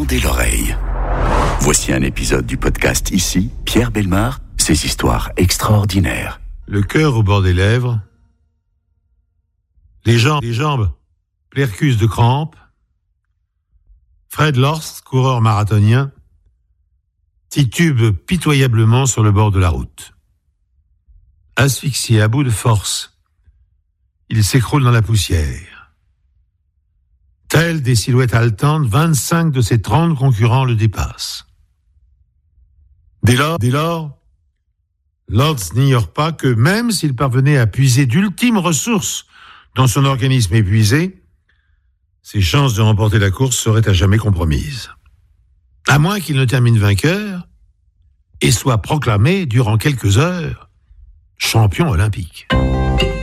Tendez l'oreille. Voici un épisode du podcast Ici, Pierre Bellemare, ses histoires extraordinaires. Le cœur au bord des lèvres, les jambes plercus de crampes. Fred Lorst, coureur marathonien, titube pitoyablement sur le bord de la route. Asphyxié à bout de force, il s'écroule dans la poussière. Telles des silhouettes haletantes, 25 de ses 30 concurrents le dépassent. Dès lors, Lorst n'ignore pas que même s'il parvenait à puiser d'ultimes ressources dans son organisme épuisé, ses chances de remporter la course seraient à jamais compromises. À moins qu'il ne termine vainqueur et soit proclamé durant quelques heures champion olympique.